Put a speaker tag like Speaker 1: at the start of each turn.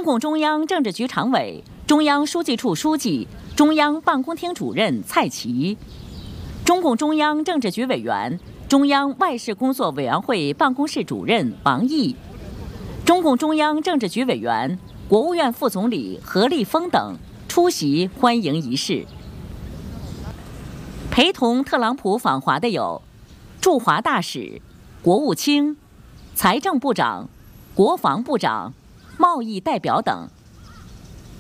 Speaker 1: 共中央政治局常委、中央书记处书记、中央办公厅主任蔡奇，中共中央政治局委员、中央外事工作委员会办公室主任王毅，中共中央政治局委员、国务院副总理何立峰等出席欢迎仪式。陪同特朗普访华的有驻华大使、国务卿、财政部长、国防部长、贸易代表等。